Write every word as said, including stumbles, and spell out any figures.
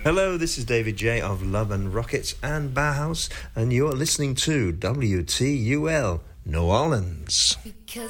Hello, this is David J of Love and Rockets and Bauhaus, and you're listening to W T U L New Orleans.